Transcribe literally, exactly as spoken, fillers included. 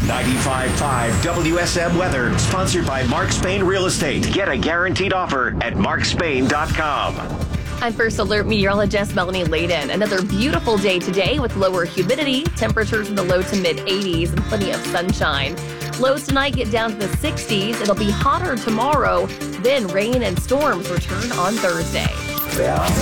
ninety-five point five W S M weather, sponsored by Mark Spain Real Estate. Get a guaranteed offer at mark spain dot com. I'm First Alert meteorologist Melanie Layden. Another beautiful day today with lower humidity, temperatures in the low to mid eighties, and plenty of sunshine. Lows tonight get down to the sixties. It'll be hotter tomorrow. Then rain and storms return on Thursday. Yeah.